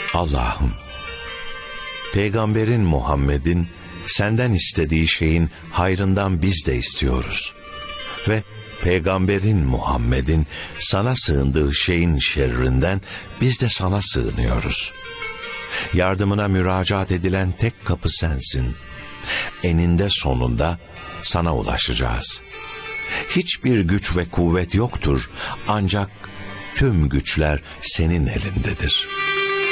Allah'ım, Peygamberin Muhammed'in senden istediği şeyin hayrından biz de istiyoruz. Ve Peygamberin Muhammed'in sana sığındığı şeyin şerrinden biz de sana sığınıyoruz. Yardımına müracaat edilen tek kapı sensin. Eninde sonunda sana ulaşacağız. Hiçbir güç ve kuvvet yoktur, ancak tüm güçler senin elindedir.